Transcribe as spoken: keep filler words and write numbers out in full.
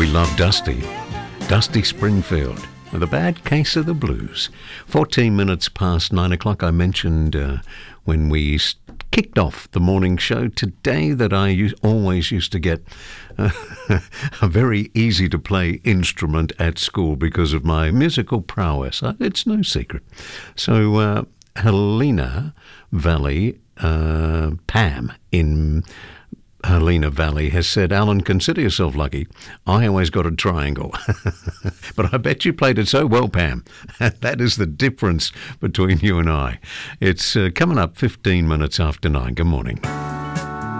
We love Dusty. Dusty Springfield with a bad case of the blues. fourteen minutes past nine o'clock. I mentioned uh, when we kicked off the morning show today that I used, always used to get uh, a very easy to play instrument at school because of my musical prowess. It's no secret. So uh, Helena Valley, uh, Pam in Helena Valley has said, Alan, consider yourself lucky. I always got a triangle. But I bet you played it so well, Pam. That is the difference between you and I. It's uh, coming up fifteen minutes after nine. Good morning.